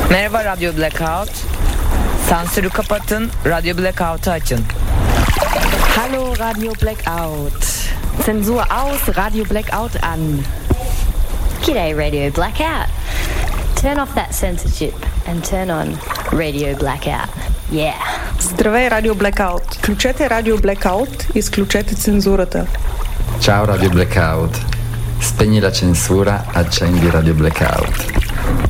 Merhaba Radyo Blackout. Sansürü kapatın, Radyo Blackout'u açın. Hallo Radio Blackout. Zensur aus, Radio Blackout an. G'day Radio Blackout. Turn off that censorship and turn on Radio Blackout. Yeah. Здравей, Радио Blackout. Включете Радио Blackout, изключете цензурата. Ciao Radio Blackout. Spegni la censura, accendi Radio Blackout.